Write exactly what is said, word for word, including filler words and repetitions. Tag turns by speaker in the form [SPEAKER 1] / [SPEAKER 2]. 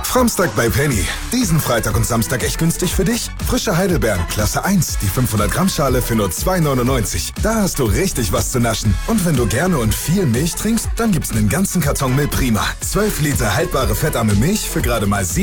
[SPEAKER 1] Samstag bei Penny. Diesen Freitag und Samstag echt günstig für dich? Frische Heidelbeeren, Klasse eins, die fünfhundert Gramm Schale für nur zwei neunundneunzig. Da hast du richtig was zu naschen. Und wenn du gerne und viel Milch trinkst, dann gibt's einen ganzen Karton Milprima. zwölf Liter haltbare fettarme Milch für gerade mal